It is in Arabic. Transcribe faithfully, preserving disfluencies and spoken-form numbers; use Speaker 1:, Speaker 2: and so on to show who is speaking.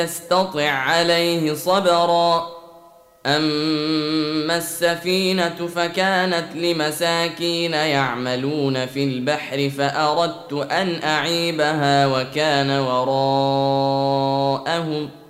Speaker 1: يستطع عليه صبرا. أما السفينة فكانت لمساكين يعملون في البحر فأردت أن أعيبها وكان وراءهم